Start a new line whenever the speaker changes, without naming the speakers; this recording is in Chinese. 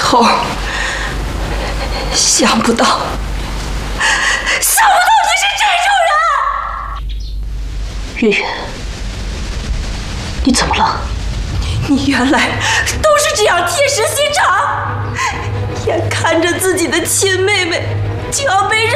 头，想不到你是这种人！
月月，你怎么了？
你原来都是这样铁石心肠，眼看着自己的亲妹妹就要被人